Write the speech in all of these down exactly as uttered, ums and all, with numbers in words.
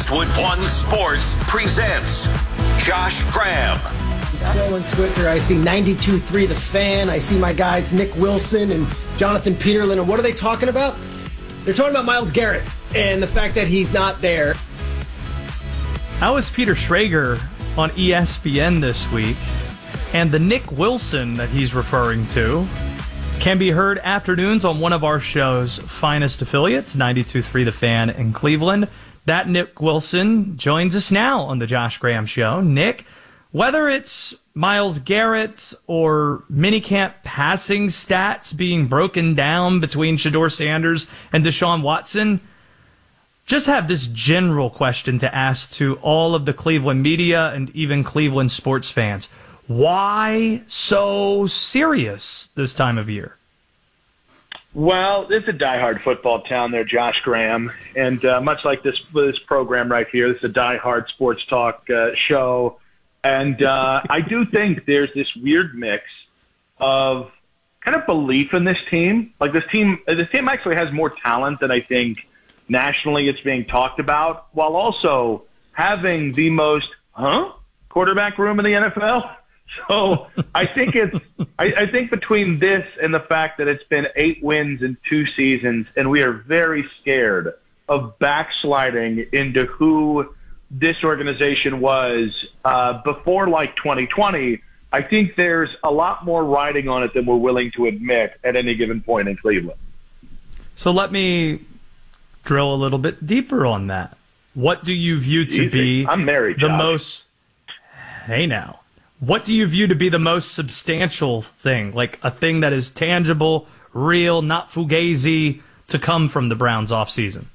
Westwood One Sports presents Josh Graham. Scrolling Twitter, I see ninety-two point three The Fan. I see my guys Nick Wilson and Jonathan Peterlin. And what are they talking about? They're talking about Myles Garrett and the fact that he's not there. How is Peter Schrager on E S P N this week? And the Nick Wilson that he's referring to can be heard afternoons on one of our show's finest affiliates, ninety-two point three The Fan in Cleveland. That Nick Wilson joins us now on the Josh Graham Show. Nick, whether it's Myles Garrett or minicamp passing stats being broken down between Shedeur Sanders and Deshaun Watson, just have this general question to ask to all of the Cleveland media and even Cleveland sports fans. Why so serious this time of year? Well, it's a diehard football town there, Josh Graham. And uh, much like this this program right here, this is a diehard sports talk uh, show. And uh, I do think there's this weird mix of kind of belief in this team. Like this team, this team actually has more talent than I think nationally it's being talked about, while also having the most, huh, quarterback room in the N F L. So I think it's, I, I think between this and the fact that it's been eight wins in two seasons, and we are very scared of backsliding into who this organization was uh, before like twenty twenty, I think there's a lot more riding on it than we're willing to admit at any given point in Cleveland. So let me drill a little bit deeper on that. What do you view to Easy. be I'm married, the Josh. most, hey now, what do you view to be the most substantial thing, like a thing that is tangible, real, not fugazi, to come from the Browns offseason?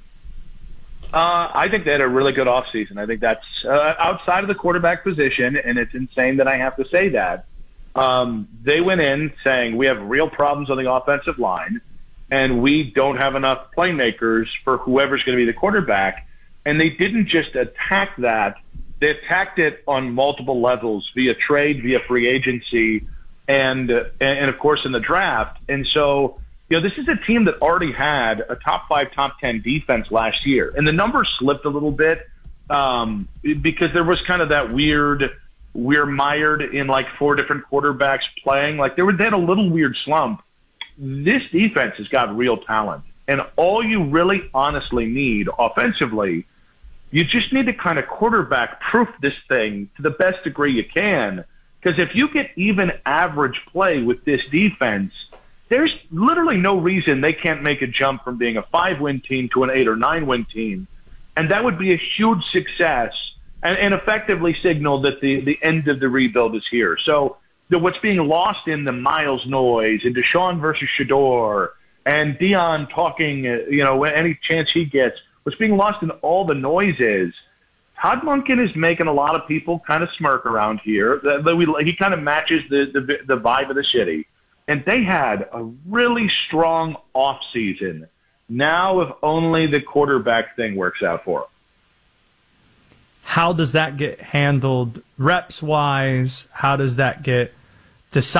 Uh, I think they had a really good offseason. I think that's uh, outside of the quarterback position, and it's insane that I have to say that. Um, they went in saying we have real problems on the offensive line, and we don't have enough playmakers for whoever's going to be the quarterback. And they didn't just attack that. They attacked it on multiple levels, via trade, via free agency, and, uh, and of course, in the draft. And so, you know, this is a team that already had a top five, top ten defense last year. And the numbers slipped a little bit um, because there was kind of that weird, we're mired in like four different quarterbacks playing. Like they, were, they had a little weird slump. This defense has got real talent. And all you really honestly need offensively, you just need to kind of quarterback proof this thing to the best degree you can. Because if you get even average play with this defense, there's literally no reason they can't make a jump from being a five-win team to an eight- or nine-win team. And that would be a huge success and, and effectively signal that the, the end of the rebuild is here. So the, what's being lost in the Myles noise and Deshaun versus Shedeur and Dion talking, uh, you know, any chance he gets, what's being lost in all the noise is Todd Monken is making a lot of people kind of smirk around here. He kind of matches the, the, the vibe of the city. And they had a really strong offseason. Now, if only the quarterback thing works out for them. How does that get handled reps-wise? How does that get decided?